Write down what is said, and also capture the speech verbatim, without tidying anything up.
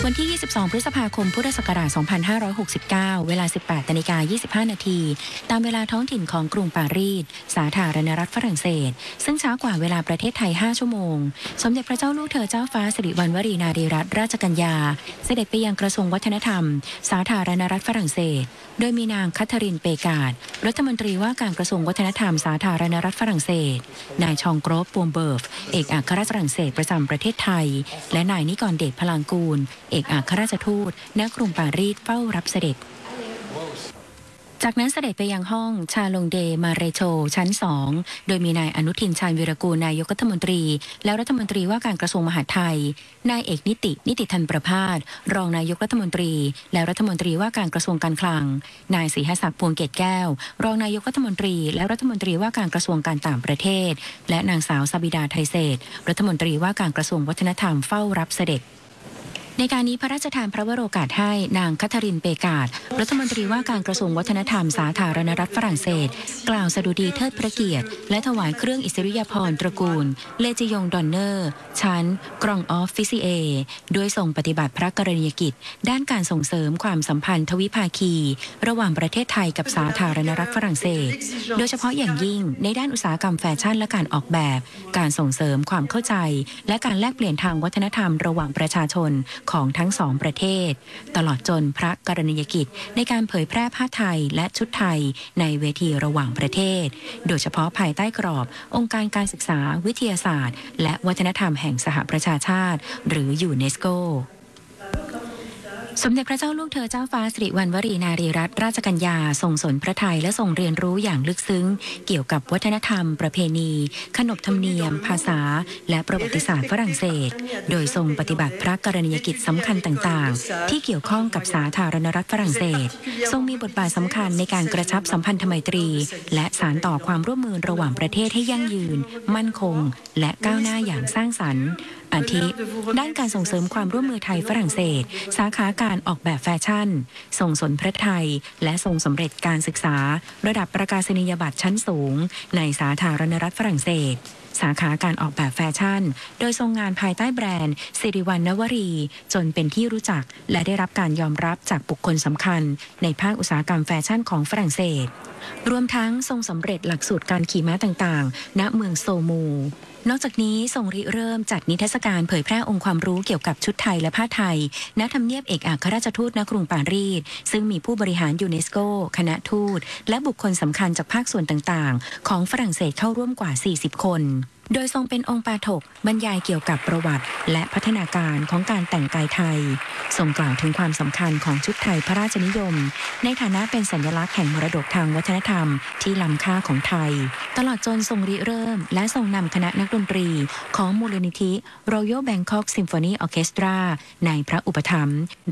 วันที่ ยี่สิบสอง พฤษภาคม พุทธศักราช สองพันห้าร้อยหกสิบเก้า เวลา สิบแปดนาฬิกายี่สิบห้านาที ตามเวลาท้องถิ่นของกรุงปารีส สาธารณรัฐฝรั่งเศส ซึ่งช้ากว่าเวลาประเทศไทย ห้า ชั่วโมง สมเด็จพระเจ้าลูกเธอเจ้าฟ้าสิริวัณวรีนารีรัตนราชกัญญา เสด็จไปยังกระทรวงวัฒนธรรม สาธารณรัฐฝรั่งเศส โดยมีนางคัทเธอรีน เปกาด รัฐมนตรีว่าการกระทรวงวัฒนธรรม สาธารณรัฐฝรั่งเศส นายชองโกรฟ ปวมเบิร์ฟ เอกอัครราชฝรั่งเศสประจำประเทศไทย และนายนิกรเดช พลางกูล เอกอัครราชทูตณกรุงปารีสเฝ้ารับเสด็จ จากนั้นเสด็จไปยังห้องชาลงเดมาเรโชชั้นสองโดยมีนายอนุทินชาญวีรกูลนายกรัฐมนตรีและรัฐมนตรีว่าการกระทรวงมหาดไทยนายเอกนิตินิติธันประภาสรองนายกรัฐมนตรีและรัฐมนตรีว่าการกระทรวงการคลังนายศรีหศักดิ์พวงเกตแก้วรองนายกรัฐมนตรีและรัฐมนตรีว่าการกระทรวงการต่างประเทศและนางสาวซาบิดาไทยเศษรัฐมนตรีว่าการกระทรวงวัฒนธรรมเฝ้ารับเสด็จในการนี้พระราชทานพระวโรกาสให้นางคัทเธอรีน เปกาดรัฐมนตรีว่าการกระทรวงวัฒนธรรมสาธารณรัฐฝรั่งเศสกล่าวสดุดีเทิดพระเกียรติและถวายเครื่องอิสริยาภรณ์ตระกูลเลจิยงดอนเนอร์ชั้นกรองออฟฟิซิเอด้วยทรงปฏิบัติพระกรณียกิจด้านการส่งเสริมความสัมพันธ์ทวิภาคีระหว่างประเทศไทยกับสาธารณรัฐฝรั่งเศสโดยเฉพาะอย่างยิ่งในด้านอุตสาหกรรมแฟชั่นและการออกแบบการส่งเสริมความเข้าใจและการแลกเปลี่ยนทางวัฒนธรรมระหว่างประชาชนของทั้งสองประเทศตลอดจนพระกรณียกิจในการเผยแพร่ผ้าไทยและชุดไทยในเวทีระหว่างประเทศโดยเฉพาะภายใต้กรอบองค์การการศึกษาวิทยาศาสตร์และวัฒนธรรมแห่งสหประชาชาติหรือยูเนสโกสมเด็จพระเจ้าลูกเธอเจ้าฟ้าสิริวัณวรีนารีรัตนราชกัญญาทรงสนพระทัยและทรงเรียนรู้อย่างลึกซึ้งเกี่ยวกับวัฒนธรรมประเพณีขนบธรรมเนียมภาษาและประวัติศาสตร์ฝรั่งเศสโดยทรงปฏิบัติพระกรณียกิจสำคัญต่างๆที่เกี่ยวข้องกับสาธารณรัฐฝรั่งเศสทรงมีบทบาทสำคัญในการกระชับสัมพันธไมตรีและสานต่อความร่วมมือระหว่างประเทศให้ยั่งยืนมั่นคงและก้าวหน้าอย่างสร้างสรรค์อาทิด้านการส่งเสริมความร่วมมือไทยฝรั่งเศสสาขาการออกแบบแฟชั่นทรงสนพระไทยและทรงสำเร็จการศึกษาระดับประกาศนียบัตรชั้นสูงในสาธารณรัฐฝรั่งเศสสาขาการออกแบบแฟชั่นโดยทรงงานภายใต้แบรนด์สิริวัณณวรีจนเป็นที่รู้จักและได้รับการยอมรับจากบุคคลสำคัญในภาคอุตสาหกรรมแฟชั่นของฝรั่งเศสรวมทั้งทรงสำเร็จหลักสูตรการขี่ม้าต่างๆณเมืองโซมูนอกจากนี้ทรงริเริ่มจัดนิทรรศการเผยแพร่องค์ความรู้เกี่ยวกับชุดไทยและผ้าไทยณทำเนียบเอกอัครราชทูตณกรุงปารีสซึ่งมีผู้บริหารยูเนสโกคณะทูตและบุคคลสำคัญจากภาคส่วนต่างๆของฝรั่งเศสเข้าร่วมกว่า สี่สิบ คนโดยทรงเป็นองค์ปาฐกบรรยายเกี่ยวกับประวัติและพัฒนาการของการแต่งกายไทยทรงกล่าวถึงความสำคัญของชุดไทยพระราชนิยมในฐานะเป็นสัญลักษณ์แห่งมรดกทางวัฒนธรรมที่ล้ำค่าของไทยตลอดจนทรงริเริ่มและทรงนำคณะนักดนตรีของมูลนิธิ Royal Bangkok Symphony Orchestra ในพระอุปถัมภ์